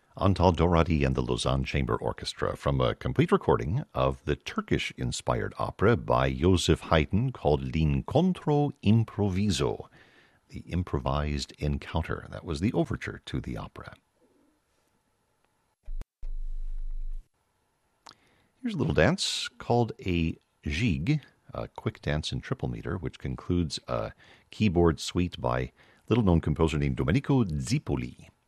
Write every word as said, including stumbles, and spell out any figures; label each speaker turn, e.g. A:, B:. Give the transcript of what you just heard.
A: Antal Doradi and the Lausanne Chamber Orchestra from a complete recording of the Turkish-inspired opera by Joseph Haydn called L'Incontro Improviso, the improvised encounter. That was the overture to the opera. Here's a little dance called a gigue, a quick dance in triple meter, which concludes a keyboard suite by little-known composer named Domenico Zipoli.